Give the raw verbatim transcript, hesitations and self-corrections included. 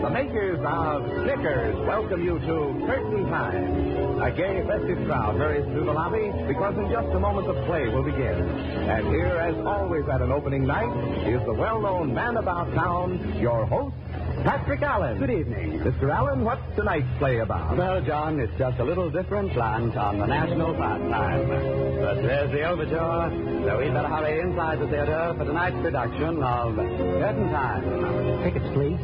The makers of Snickers welcome you to Curtain Time. A gay, festive crowd hurries through the lobby because in just a moment the play will begin. And here, as always at an opening night, is the well-known man about town, your host, Patrick Allen. Good evening. Mister Allen, what's tonight's play about? Well, John, it's just a little different slant on the national pastime. But there's the overture, so we'd better hurry inside the theater for tonight's production of Curtain Time. Tickets, please.